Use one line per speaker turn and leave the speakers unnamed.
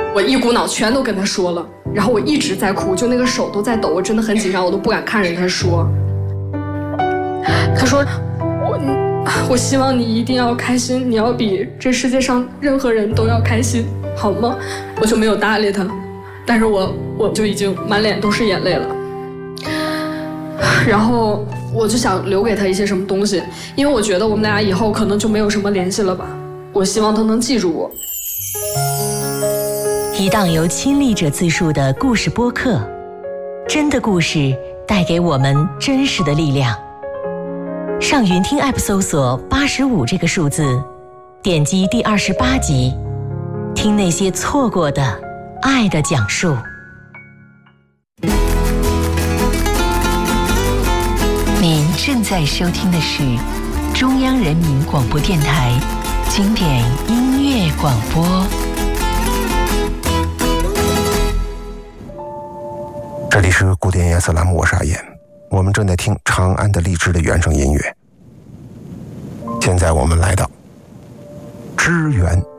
我一股脑全都跟他说了，然后我一直在哭，就那个手都在抖，我真的很紧张，我都不敢看着他说。他说我希望你一定要开心，你要比这世界上任何人都要开心，好吗？我就没有搭理他，但是我就已经满脸都是眼泪了。然后我就想留给他一些什么东西，因为我觉得我们俩以后可能就没有什么联系了吧。我希望他能记住我。
一档由亲历者自述的故事播客，真的故事带给我们真实的力量。上云听 App 搜索85这个数字，点击第28集，听那些错过的爱的讲述。您正在收听的是中央人民广播电台经典音乐广播。
这里是古典夜色栏目，我是阿言，我们正在听长安的荔枝的原声音乐。现在我们来到支援。